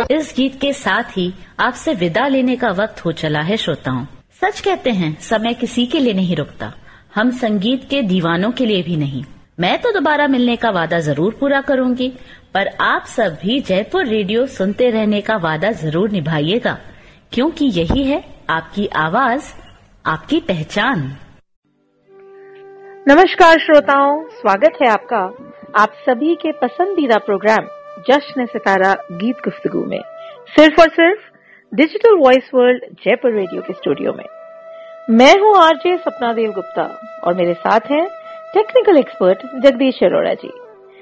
इस गीत के साथ ही आपसे विदा लेने का वक्त हो चला है श्रोताओं। सच कहते हैं, समय किसी के लिए नहीं रुकता, हम संगीत के दीवानों के लिए भी नहीं। मैं तो दोबारा मिलने का वादा जरूर पूरा करूंगी, पर आप सब भी जयपुर रेडियो सुनते रहने का वादा जरूर निभाइएगा, क्योंकि यही है आपकी आवाज, आपकी पहचान। नमस्कार श्रोताओं, स्वागत है आपका आप सभी के पसंदीदा प्रोग्राम जश्न सितारा गीत गुफ्तगू में, सिर्फ और सिर्फ digital voice world Jaipur radio के स्टूडियो में। मैं हूं आरजे सपना देव गुप्ता और मेरे साथ हैं टेक्निकल एक्सपर्ट जगदीश अरोड़ा जी।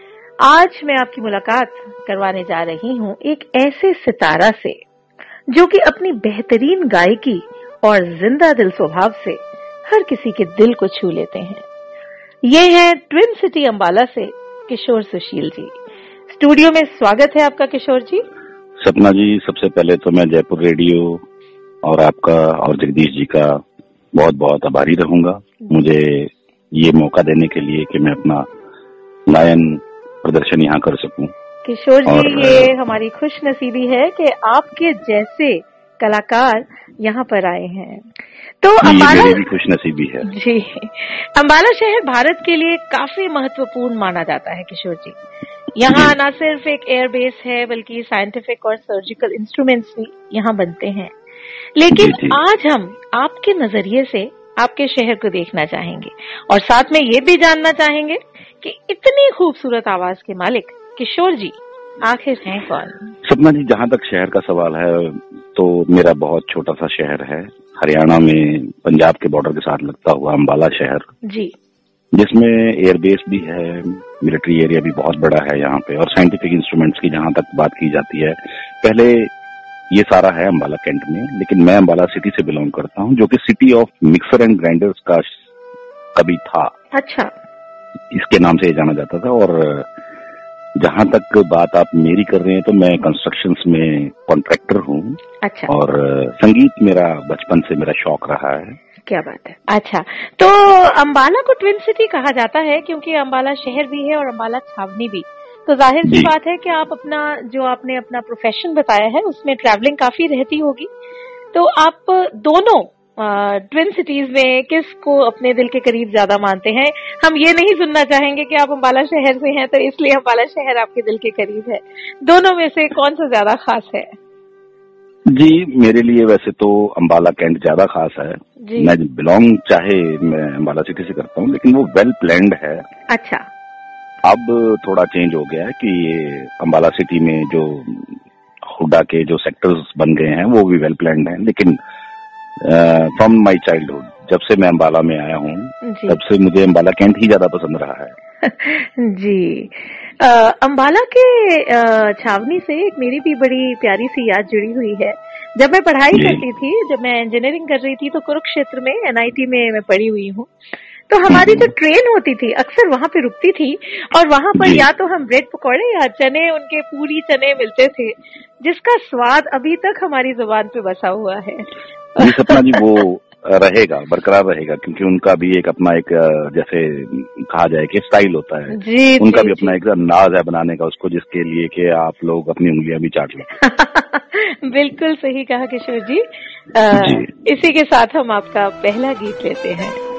आज मैं आपकी मुलाकात करवाने जा रही हूं एक ऐसे सितारा से जो कि अपनी बेहतरीन गायकी और जिंदा दिल स्वभाव से हर किसी के दिल को छू लेते हैं। ये है ट्विन सिटी अंबाला से किशोर सुशील जी। स्टूडियो में स्वागत है आपका किशोर जी। सपना जी, सबसे पहले तो मैं जयपुर रेडियो और आपका और जगदीश जी का बहुत बहुत आभारी रहूंगा मुझे ये मौका देने के लिए कि मैं अपना गायन प्रदर्शन यहाँ कर सकूं। किशोर जी, ये हमारी खुश नसीबी है कि आपके जैसे कलाकार यहाँ पर आए हैं। तो अंबाला मेरी भी खुश नसीबी है जी। अंबाला शहर भारत के लिए काफी महत्वपूर्ण माना जाता है किशोर जी। यहाँ न सिर्फ एक एयरबेस है बल्कि साइंटिफिक और सर्जिकल इंस्ट्रूमेंट्स भी यहाँ बनते हैं। लेकिन आज हम आपके नजरिए से आपके शहर को देखना चाहेंगे और साथ में ये भी जानना चाहेंगे कि इतनी खूबसूरत आवाज के मालिक किशोर जी आखिर हैं कौन। सपना जी, जहाँ तक शहर का सवाल है तो मेरा बहुत छोटा सा शहर है, हरियाणा में पंजाब के बॉर्डर के साथ लगता हुआ अंबाला शहर जी, जिसमें एयरबेस भी है, मिलिट्री एरिया भी बहुत बड़ा है यहाँ पे, और साइंटिफिक इंस्ट्रूमेंट्स की जहाँ तक बात की जाती है, पहले ये सारा है अंबाला कैंट में। लेकिन मैं अंबाला सिटी से बिलोंग करता हूँ, जो कि city of mixer and grinders का कभी था। अच्छा, इसके नाम से जाना जाता था। और जहाँ तक बात आप मेरी कर रहे हैं तो मैं कंस्ट्रक्शंस में कॉन्ट्रैक्टर हूँ। अच्छा। और संगीत मेरा बचपन से मेरा शौक रहा है। क्या बात है। अच्छा, तो अंबाला को ट्विन सिटी कहा जाता है क्योंकि अंबाला शहर भी है और अंबाला छावनी भी। तो जाहिर सी बात है कि आप आपने अपना प्रोफेशन बताया है उसमें ट्रैवलिंग काफी रहती होगी। तो आप दोनों ट्विन सिटीज में किसको अपने दिल के करीब ज्यादा मानते हैं? हम ये नहीं सुनना चाहेंगे कि आप अंबाला शहर से हैं तो इसलिए अंबाला शहर आपके दिल के करीब है। दोनों में से कौन सा ज्यादा खास है? जी, मेरे लिए वैसे तो अंबाला कैंट ज्यादा खास है। मैं बिलोंग चाहे मैं अंबाला सिटी से करता हूँ, लेकिन वो वेल प्लान्ड है। अच्छा। अब थोड़ा चेंज हो गया है कि ये अंबाला सिटी में जो हुडा के जो सेक्टर्स बन गए हैं वो भी वेल प्लान्ड हैं। लेकिन फ्रॉम माई चाइल्डहुड, जब से मैं अंबाला में आया हूँ तब से मुझे अंबाला कैंट ही ज्यादा पसंद रहा है। जी। अंबाला के छावनी से एक मेरी भी बड़ी प्यारी सी याद जुड़ी हुई है। जब मैं पढ़ाई करती थी, जब मैं इंजीनियरिंग कर रही थी तो कुरुक्षेत्र में NIT में मैं पढ़ी हुई हूँ। तो हमारी जो ट्रेन होती थी अक्सर वहां पे रुकती थी और वहां पर या तो हम ब्रेड पकौड़े या चने, उनके पूरी चने मिलते थे, जिसका स्वाद अभी तक हमारी जुबान पे बसा हुआ है। ये सपना जी वो रहेगा, बरकरार रहेगा, क्योंकि उनका भी एक अपना एक जैसे कहा जाए कि स्टाइल होता है। उनका भी अपना एक अंदाज है बनाने का उसको, जिसके लिए कि आप लोग अपनी उंगलियां भी चाट लें। बिल्कुल सही कहा किशोर जी। इसी के साथ हम आपका पहला गीत लेते हैं।